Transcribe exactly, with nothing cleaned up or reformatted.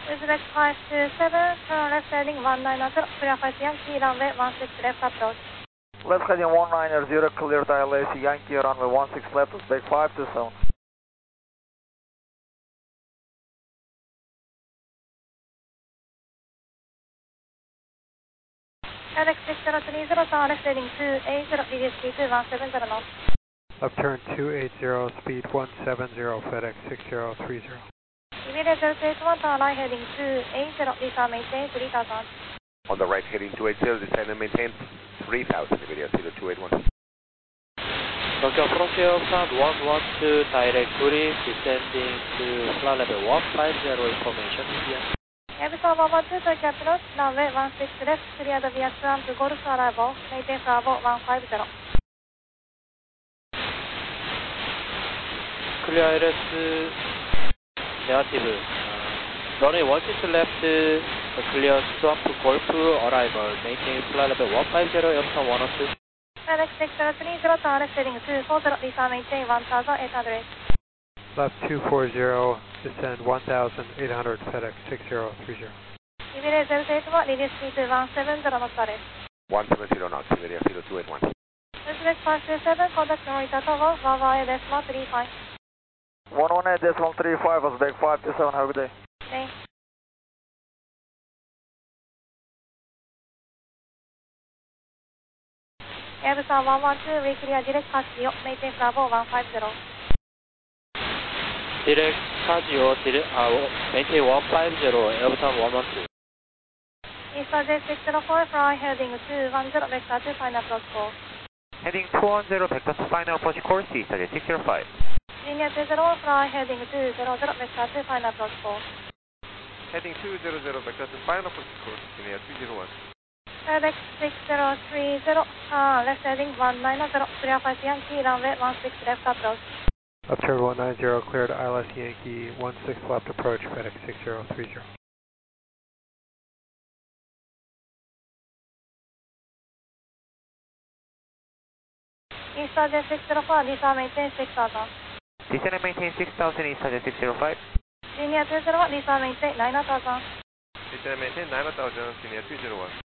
Uzbek five two seven, turn left heading one nine zero, clear five Yankee, runway one six left approach. Left heading one nine zero, cleared I L S Yankee, runway one six left, Uzbek five two seven. FedEx six zero three zero, turn left heading two eight zero, reduce speed to one seven zero knots. Left turn two eight zero, speed one seven zero, FedEx six zero three zero. Immediate zero two eight one, turn right heading two eight zero, descend maintain three thousand. On the right heading two eight zero, descend and maintain three thousand, immediate zero two eight one. Tokyo approach aircraft one one two, direct brief, descending to flight level one five zero, information media. Airbus one one two, Tokyo approach, runway one six left, cleared via Trump to Golf arrival, maintain Bravo one five zero. Clear I L S negative. Uh, runway one six left, uh, clear Trump Golf arrival, maintain flight level one five zero, Epson one oh two. FedEx six zero three zero, turn left heading two four zero, descend maintain one thousand eight hundred. Left two four zero, descend one thousand eight hundred, FedEx six zero three zero. Immediate zero two eight one, reduce speed to one seven zero knots arrest. one seven zero knots, immediate zero two eight one. Uzbek five two seven, contact Norita Togo, Bravo decimal three five. one one eight decimal three five, Uzbek five two seven, have a good day. Okay. Airbus one one two, we clear direct Casio, maintain Bravo one five zero. Direct Casio, direct, uh, maintain one five zero, Airbus one one two. Eastern J six zero four, fly heading two one zero, vector to final approach course. Heading two one zero, vector to final approach course, Eastern J six zero five. Linear two zero one, fly heading two zero zero, vector to final approach course. Heading two zero zero, vector to final approach course, immediate two zero one. FedEx six zero three zero, uh, left heading one nine zero, clear five Yankee, runway one six left approach. Left turn one nine zero, cleared I L S Yankee, one six left approach, FedEx six zero three zero. Eastern J six zero four, descend maintain six thousand. Descend and maintain six thousand, Eastern J six zero five. Linear two zero one, descend maintain nine thousand. Descend and maintain nine thousand, immediate two zero one.